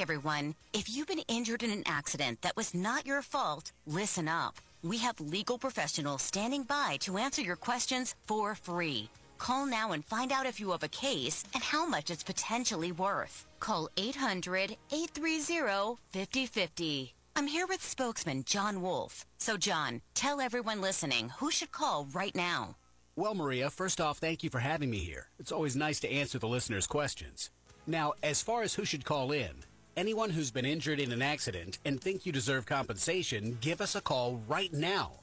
everyone. If you've been injured in an accident that was not your fault, listen up. We have legal professionals standing by to answer your questions for free. Call now and find out if you have a case and how much it's potentially worth. Call 800-830-5050. I'm here with spokesman John Wolf. So, John, tell everyone listening who should call right now. Well, Maria, first off, thank you for having me here. It's always nice to answer the listeners' questions. Now, as far as who should call in, anyone who's been injured in an accident and think you deserve compensation, give us a call right now.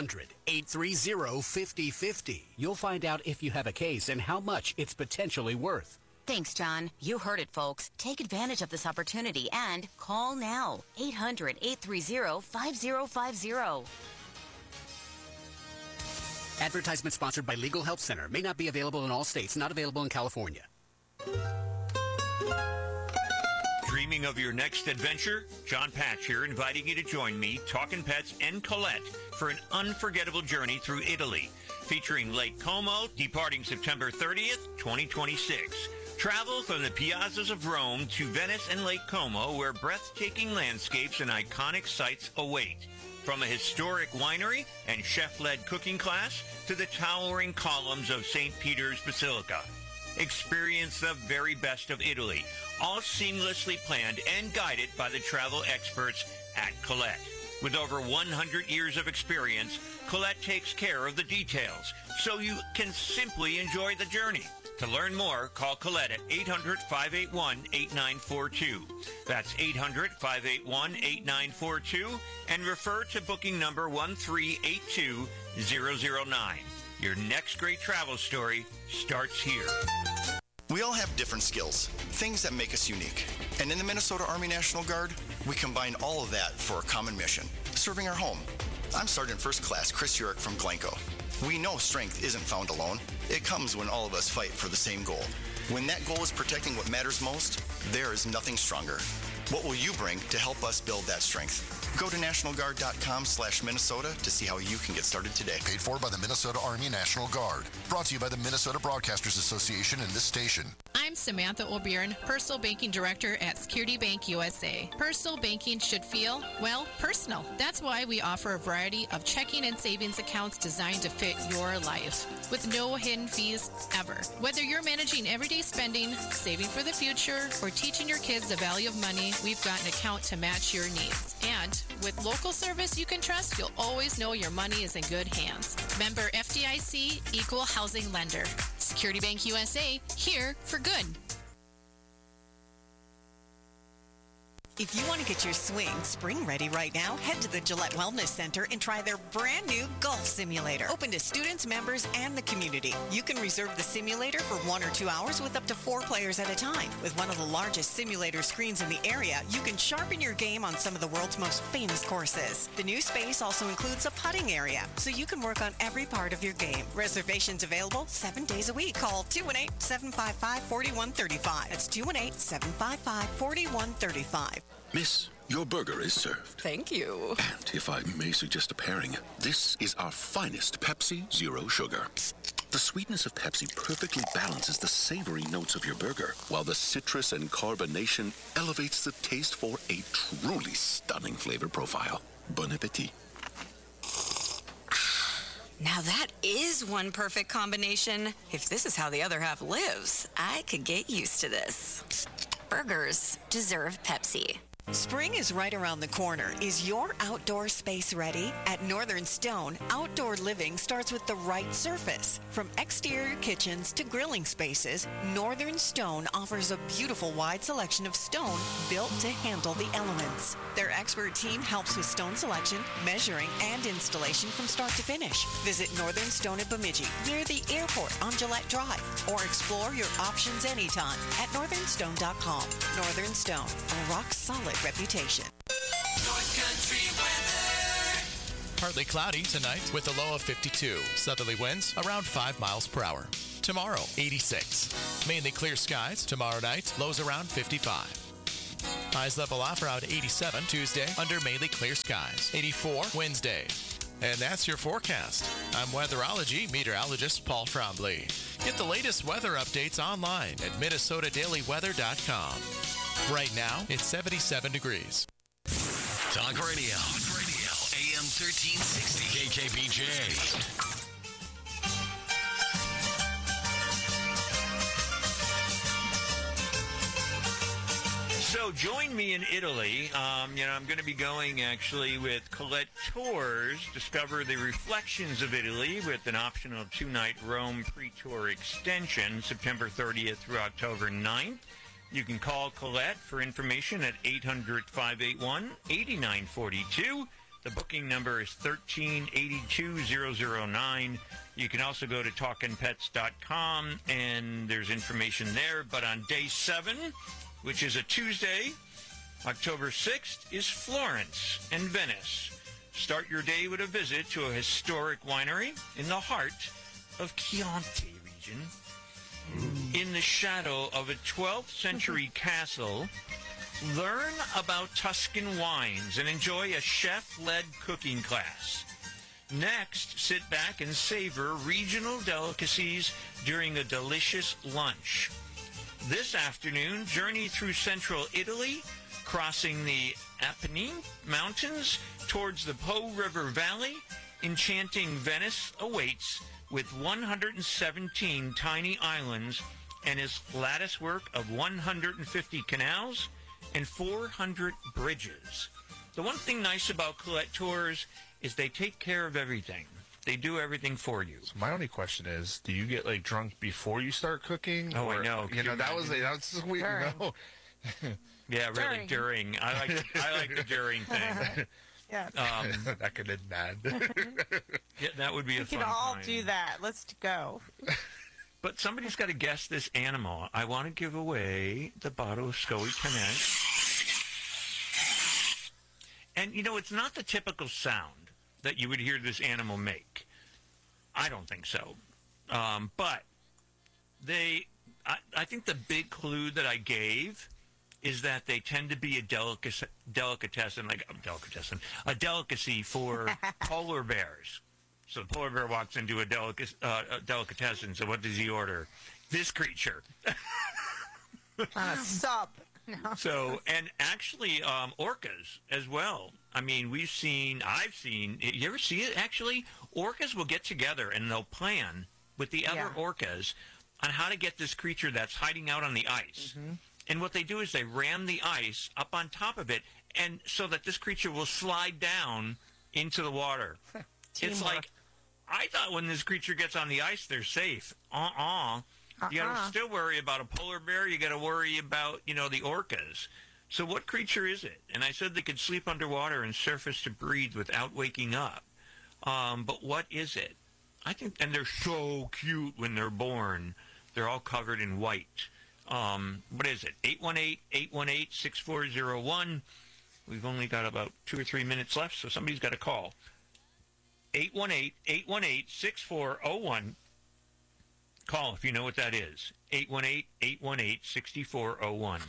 800-830-5050. You'll find out if you have a case and how much it's potentially worth. Thanks, John. You heard it, folks. Take advantage of this opportunity and call now. 800-830-5050. Advertisement sponsored by Legal Help Center. May not be available in all states. Not available in California. Dreaming of your next adventure? John Patch here, inviting you to join me, Talkin' Pets, and Colette for an unforgettable journey through Italy, featuring Lake Como, departing September 30th, 2026. Travel from the piazzas of Rome to Venice and Lake Como, where breathtaking landscapes and iconic sights await. From a historic winery and chef-led cooking class to the towering columns of St. Peter's Basilica. Experience the very best of Italy, all seamlessly planned and guided by the travel experts at Colette. With over 100 years of experience, Colette takes care of the details, so you can simply enjoy the journey. To learn more, call Colette at 800-581-8942. That's 800-581-8942 and refer to booking number 1382009. Your next great travel story starts here. We all have different skills, things that make us unique. And in the Minnesota Army National Guard, we combine all of that for a common mission, serving our home. I'm Sergeant First Class Chris Urick from Glencoe. We know strength isn't found alone. It comes when all of us fight for the same goal. When that goal is protecting what matters most, there is nothing stronger. What will you bring to help us build that strength? Go to nationalguard.com/Minnesota to see how you can get started today. Paid for by the Minnesota Army National Guard. Brought to you by the Minnesota Broadcasters Association and this station. I'm Samantha O'Byrne, Personal Banking Director at Security Bank USA. Personal banking should feel, well, personal. That's why we offer a variety of checking and savings accounts designed to fit your life, with no hidden fees ever. Whether you're managing everyday spending, saving for the future, or teaching your kids the value of money, we've got an account to match your needs. And with local service you can trust, you'll always know your money is in good hands. Member FDIC, Equal Housing Lender. Security Bank USA, here for good. If you want to get your swing spring ready right now, head to the Gillette Wellness Center and try their brand new golf simulator. Open to students, members, and the community. You can reserve the simulator for 1 or 2 hours with up to 4 players at a time. With one of the largest simulator screens in the area, you can sharpen your game on some of the world's most famous courses. The new space also includes a putting area, so you can work on every part of your game. Reservations available 7 days a week. Call 218-755-4135. That's 218-755-4135. Miss, your burger is served. Thank you. And if I may suggest a pairing, this is our finest Pepsi Zero Sugar. The sweetness of Pepsi perfectly balances the savory notes of your burger, while the citrus and carbonation elevates the taste for a truly stunning flavor profile. Bon appetit. Now that is one perfect combination. If this is how the other half lives, I could get used to this. Burgers deserve Pepsi. Spring is right around the corner. Is your outdoor space ready? At Northern Stone, outdoor living starts with the right surface. From exterior kitchens to grilling spaces, Northern Stone offers a beautiful wide selection of stone built to handle the elements. Their expert team helps with stone selection, measuring, and installation from start to finish. Visit Northern Stone at Bemidji, near the airport on Gillette Drive, or explore your options anytime at northernstone.com. Northern Stone, a rock-solid reputation. North Country weather. Partly cloudy tonight with a low of 52. Southerly winds around 5 miles per hour. Tomorrow, 86. Mainly clear skies. Tomorrow night, lows around 55. Highs level off around 87 Tuesday under mainly clear skies. 84 Wednesday. And that's your forecast. I'm weatherology meteorologist Paul Trombley. Get the latest weather updates online at minnesotadailyweather.com. Right now, it's 77 degrees. Talk Radio. AM 1360. KKPJ. So join me in Italy. I'm going to be going actually with Colette Tours, discover the reflections of Italy with an optional 2-night Rome pre-tour extension, September 30th through October 9th. You can call Colette for information at 800-581-8942. The booking number is 1382009. You can also go to talkinpets.com, and there's information there. But on day 7, which is a Tuesday, October 6th, is Florence and Venice. Start your day with a visit to a historic winery in the heart of Chianti region. In the shadow of a 12th century castle, learn about Tuscan wines and enjoy a chef-led cooking class. Next, sit back and savor regional delicacies during a delicious lunch. This afternoon, journey through central Italy, crossing the Apennine Mountains towards the Po River Valley. Enchanting Venice awaits with 117 tiny islands and its lattice work of 150 canals and 400 bridges. The one thing nice about Colette Tours is they take care of everything. They do everything for you. So my only question is, do you get drunk before you start cooking? Oh, I know. That was weird. No. Yeah, really during. I like the during thing. Yeah. That could end bad. Yeah, that would be a fun We can all time. do that. Let's go. But somebody's got to guess this animal. I want to give away the bottle of Scully Connect. And, it's not the typical sound that you would hear this animal make. I don't think so. But I think the big clue that I gave is that they tend to be a delicacy for polar bears. So the polar bear walks into a delicatessen. So what does he order? This creature. On a sub. No. So, and actually, orcas as well. I mean, I've seen, you ever see it actually? Orcas will get together and they'll plan with the other orcas on how to get this creature that's hiding out on the ice. Mm-hmm. And what they do is they ram the ice up on top of it, and so that this creature will slide down into the water. It's like, I thought when this creature gets on the ice, they're safe. You got to still worry about a polar bear. You got to worry about, the orcas. So what creature is it? And I said they could sleep underwater and surface to breathe without waking up. But what is it? I think, and they're so cute when they're born. They're all covered in white. What is it? 818-818-6401. We've only got about 2 or 3 minutes left, so somebody's got to call. 818-818-6401. Call if you know what that is. 818-818-6401.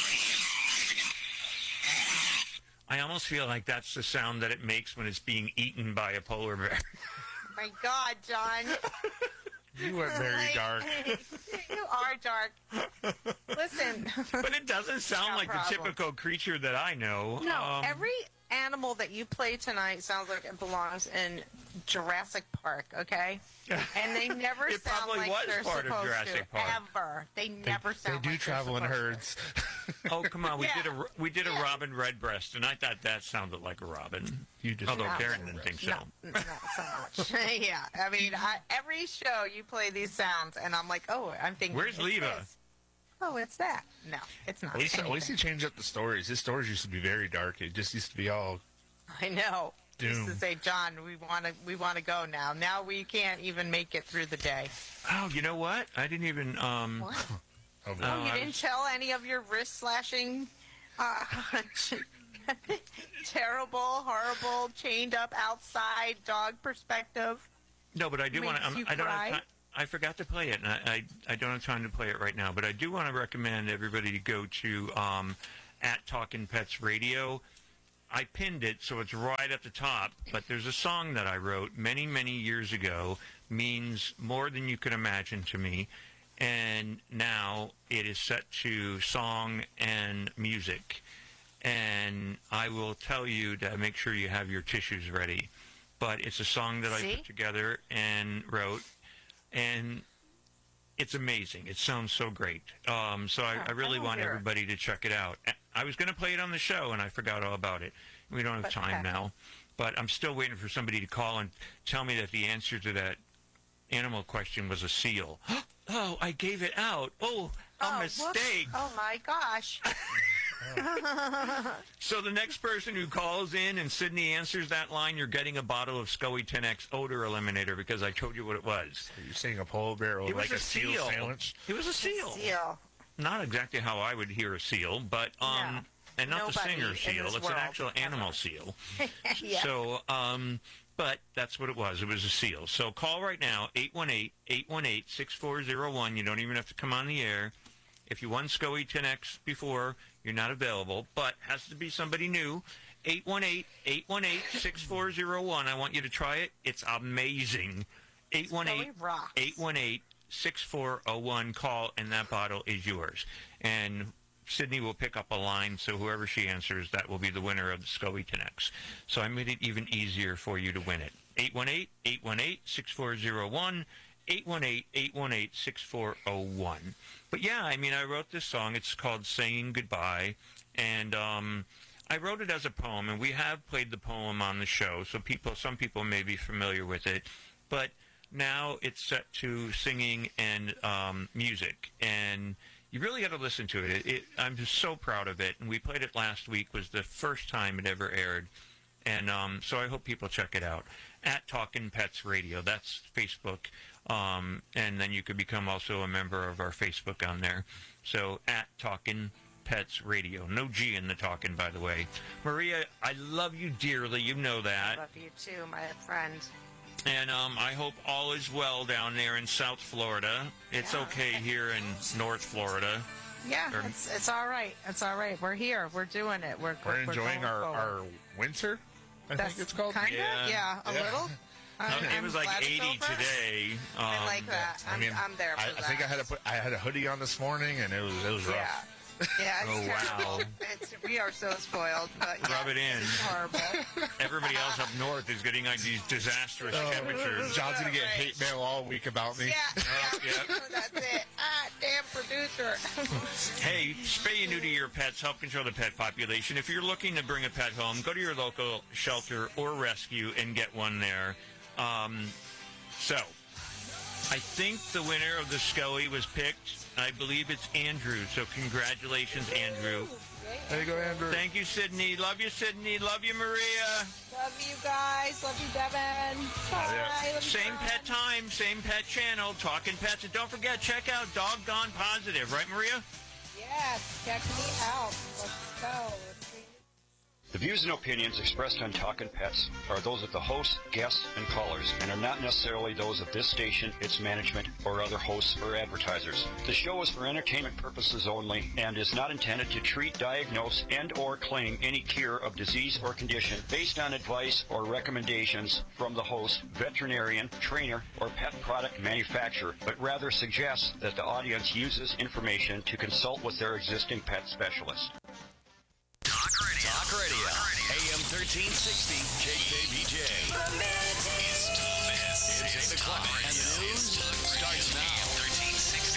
I almost feel like that's the sound that it makes when it's being eaten by a polar bear. Oh my God, John. You went very dark. You are dark. Listen. But it doesn't sound like the typical creature that I know. No, every animal that you play tonight sounds like it belongs in Jurassic Park, okay? And they never It sound probably like was they're part of supposed Jurassic to. Park. Ever. They never sound like They do travel in herds. Oh, come on. We did a robin redbreast, and I thought that sounded like a robin. Although Karen didn't think so. Not so much. Yeah. I mean, every show you play these sounds, and I'm like, I'm thinking. Where's Leva? This. Oh, it's that. No, it's not. At least he changed up the stories. His stories used to be very dark. It just used to be all... I know. Doom. Used to say, John, we want to go now. Now we can't even make it through the day. Oh, you know what? I didn't even... What? You didn't tell any of your wrist slashing, terrible, horrible, chained up outside dog perspective? No, but I do want to... I don't have time. I forgot to play it, and I don't have time to play it right now. But I do want to recommend everybody to go to at Talkin' Pets Radio. I pinned it, so it's right at the top. But there's a song that I wrote many, many years ago, means more than you can imagine to me. and now it is set to song and music. And I will tell you to make sure you have your tissues ready. But it's a song that I put together and wrote, and it's amazing. It sounds so great. So I really want everybody to check it out. I was going to play it on the show, and I forgot all about it. We don't have time now. But I'm still waiting for somebody to call and tell me that the answer to that animal question was a seal. Oh, I gave it out. Oh, a mistake. Whoops. Oh, my gosh. So the next person who calls in and Sydney answers that line, you're getting a bottle of SCOE 10X odor eliminator because I told you what it was. You're saying a polar bear with like a seal sandwich? It was a seal. Not exactly how I would hear a seal, but and not the singer seal. It's an actual animal seal. So, but that's what it was. It was a seal. So call right now, 818-818-6401. You don't even have to come on the air. If you won SCOE 10X before, you're not available, but has to be somebody new. 818-818-6401. I want you to try it. It's amazing. 818-818-6401. Call, and that bottle is yours. And Sydney will pick up a line, so whoever she answers, that will be the winner of the SCOE 10X. So I made it even easier for you to win it. 818-818-6401. 818-818-6401. But yeah, I mean, I wrote this song. It's called Saying Goodbye, and I wrote it as a poem, and we have played the poem on the show, so some people may be familiar with it. But now it's set to singing and music, and you really got to listen to it. I'm just so proud of it, and we played it last week. Was the first time it ever aired, and so I hope people check it out at Talkin' Pets Radio. That's Facebook. And then you could become also a member of our Facebook on there. So at Talkin' Pets Radio. No G in the talking, by the way. Maria, I love you dearly. You know that. I love you too, my friend. And I hope all is well down there in South Florida. It's okay here in North Florida. Yeah, it's all right. It's all right. We're here. We're doing it. We're enjoying our winter, I think it's called. Kind of? Yeah, a little. It was like 80 today. I like that. I'm there for that. I think I had a hoodie on this morning, and it was rough. Yeah, oh, wow. We are so spoiled. But Rub it in. It's horrible. Everybody else up north is getting like these disastrous temperatures. John's going to get hate mail all week about me. Yeah. That's it. Damn producer. Hey, spay and neuter your pets. Help control the pet population. If you're looking to bring a pet home, go to your local shelter or rescue and get one there. So, I think the winner of the SCOE was picked. I believe it's Andrew. So congratulations, Andrew. There you go, Andrew. Thank you, Sydney. Love you, Sydney. Love you, Maria. Love you guys. Love you, Devin. Bye. Yeah. Same pet time, same pet channel, Talking Pets. And don't forget, check out Doggone Positive. Right, Maria? Yes. Check me out. Let's go. The views and opinions expressed on Talkin' Pets are those of the hosts, guests, and callers, and are not necessarily those of this station, its management, or other hosts or advertisers. The show is for entertainment purposes only and is not intended to treat, diagnose, and or claim any cure of disease or condition based on advice or recommendations from the host, veterinarian, trainer, or pet product manufacturer, but rather suggests that the audience uses information to consult with their existing pet specialist. Talk Radio. AM 1360 KKBJ. It's It's 8 o'clock and the news starts now. 1360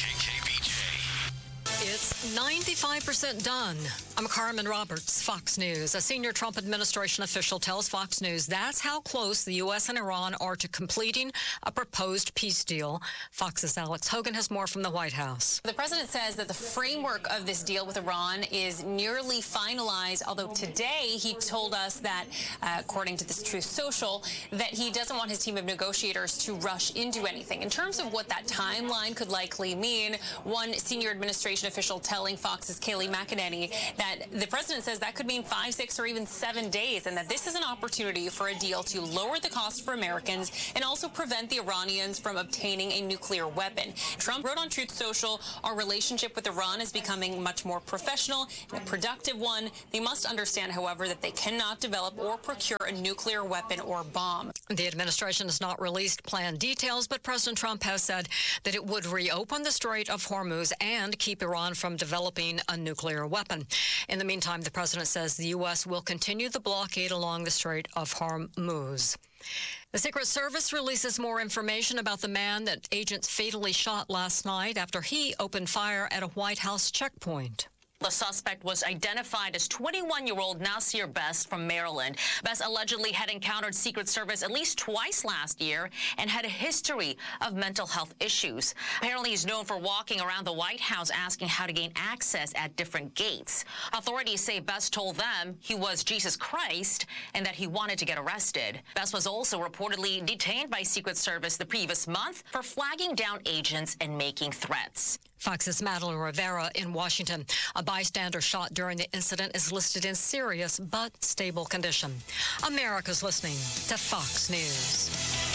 KKBJ. It's 95% done. I'm Carmen Roberts, Fox News. A senior Trump administration official tells Fox News that's how close the U.S. and Iran are to completing a proposed peace deal. Fox's Alex Hogan has more from the White House. The president says that the framework of this deal with Iran is nearly finalized, although today he told us that, according to this Truth Social, that he doesn't want his team of negotiators to rush into anything. In terms of what that timeline could likely mean, one senior administration official tells telling Fox's Kayleigh McEnany that the president says that could mean 5, 6, or even 7 days, and that this is an opportunity for a deal to lower the cost for Americans and also prevent the Iranians from obtaining a nuclear weapon. Trump wrote on Truth Social, our relationship with Iran is becoming much more professional and a productive one. They must understand, however, that they cannot develop or procure a nuclear weapon or bomb. The administration has not released planned details, but President Trump has said that it would reopen the Strait of Hormuz and keep Iran from developing a nuclear weapon. In the meantime, the president says the U.S. will continue the blockade along the Strait of Hormuz. The Secret Service releases more information about the man that agents fatally shot last night after he opened fire at a White House checkpoint. The suspect was identified as 21-year-old Nasir Best from Maryland. Best allegedly had encountered Secret Service at least twice last year and had a history of mental health issues. Apparently, he's known for walking around the White House asking how to gain access at different gates. Authorities say Best told them he was Jesus Christ and that he wanted to get arrested. Best was also reportedly detained by Secret Service the previous month for flagging down agents and making threats. Fox's Madeline Rivera in Washington. A bystander shot during the incident is listed in serious but stable condition. America's listening to Fox News.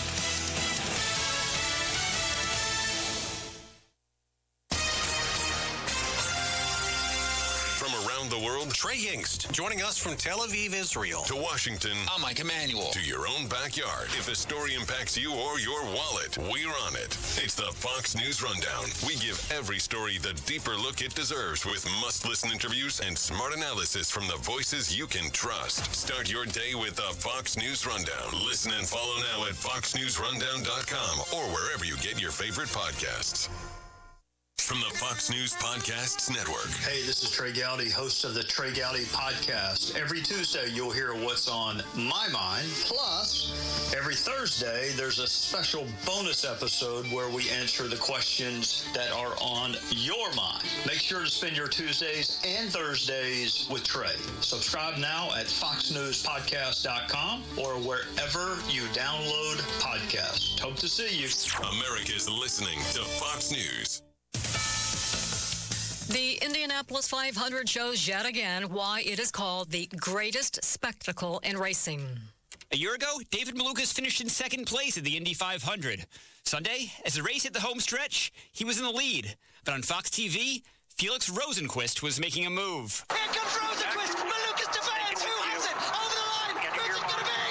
Around the world, Trey Yingst, joining us from Tel Aviv, Israel. To Washington, I'm Mike Emanuel. To your own backyard. If the story impacts you or your wallet, we're on it. It's the Fox News Rundown. We give every story the deeper look it deserves with must-listen interviews and smart analysis from the voices you can trust. Start your day with the Fox News Rundown. Listen and follow now at foxnewsrundown.com or wherever you get your favorite podcasts. From the Fox News Podcasts Network. Hey, this is Trey Gowdy, host of the Trey Gowdy Podcast. Every Tuesday, you'll hear what's on my mind. Plus, every Thursday, there's a special bonus episode where we answer the questions that are on your mind. Make sure to spend your Tuesdays and Thursdays with Trey. Subscribe now at foxnewspodcast.com or wherever you download podcasts. Hope to see you. America's listening to Fox News. The Indianapolis 500 shows yet again why it is called the greatest spectacle in racing. A year ago, David Malukas finished in second place at the Indy 500. Sunday, as the race hit the home stretch, he was in the lead. But on Fox TV, Felix Rosenqvist was making a move. Here comes Rosenqvist! Malukas defends! Who has it? Over the line! Who's it going to be?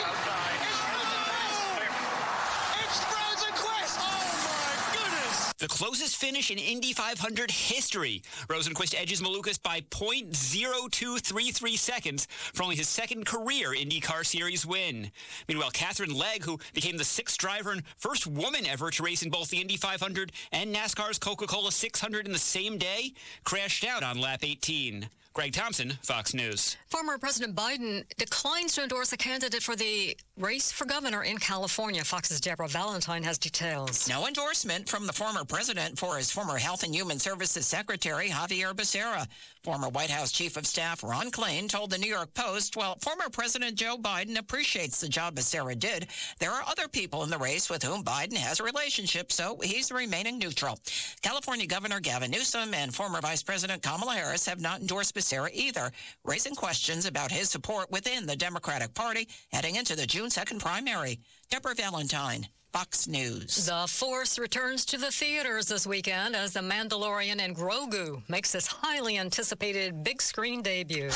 It's Rosenqvist! Oh, my goodness! The closest finish in Indy 500 history. Rosenqvist edges Malukas by 0.0233 seconds for only his second career IndyCar Series win. Meanwhile, Catherine Legg, who became the sixth driver and first woman ever to race in both the Indy 500 and NASCAR's Coca-Cola 600 in the same day, crashed out on lap 18. Greg Thompson, Fox News. Former President Biden declines to endorse a candidate for the race for governor in California. Fox's Deborah Valentine has details. No endorsement from the former president for his former Health and Human Services Secretary, Javier Becerra. Former White House Chief of Staff Ron Klain told the New York Post, while former President Joe Biden appreciates the job Becerra did, there are other people in the race with whom Biden has a relationship, so he's remaining neutral. California Governor Gavin Newsom and former Vice President Kamala Harris have not endorsed Becerra either, raising questions about his support within the Democratic Party heading into the June 2nd primary. Deborah Valentine, Fox News. The Force returns to the theaters this weekend as The Mandalorian and Grogu makes its highly anticipated big screen debut.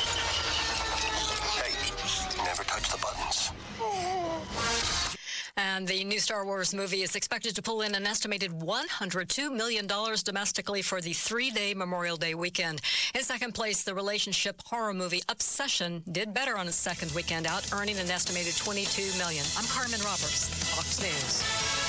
Hey, never touch the buttons. And the new Star Wars movie is expected to pull in an estimated $102 million domestically for the three-day Memorial Day weekend. In second place, the relationship horror movie Obsession did better on its second weekend out, earning an estimated $22 million. I'm Carmen Roberts, Fox News.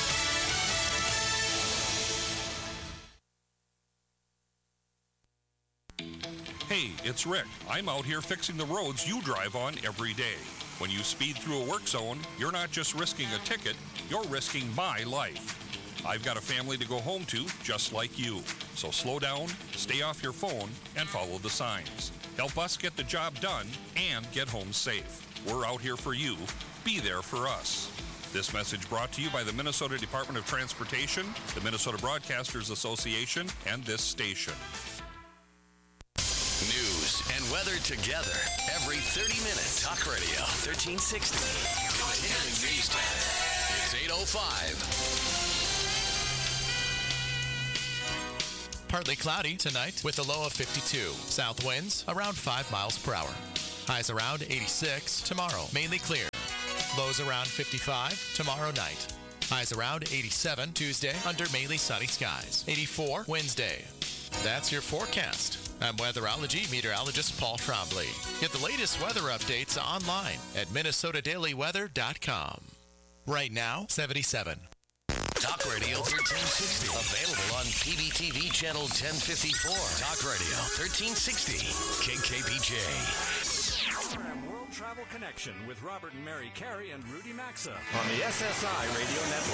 Hey, it's Rick. I'm out here fixing the roads you drive on every day. When you speed through a work zone, you're not just risking a ticket, you're risking my life. I've got a family to go home to just like you. So slow down, stay off your phone, and follow the signs. Help us get the job done and get home safe. We're out here for you. Be there for us. This message brought to you by the Minnesota Department of Transportation, the Minnesota Broadcasters Association, and this station. News and weather together every 30 minutes. Talk Radio 1360. Continuing news time. It's 8:05. Partly cloudy tonight with a low of 52. South winds around 5 miles per hour. Highs around 86 tomorrow. Mainly clear. Lows around 55 tomorrow night. Highs around 87 Tuesday under mainly sunny skies. 84 Wednesday. That's your forecast. I'm weatherology meteorologist Paul Trombley. Get the latest weather updates online at minnesotadailyweather.com. Right now, 77. Talk Radio 1360. Available on PBTV channel 1054. Talk Radio 1360. KKPJ. World Travel Connection with Robert and Mary Carey and Rudy Maxa on the SSI Radio Network.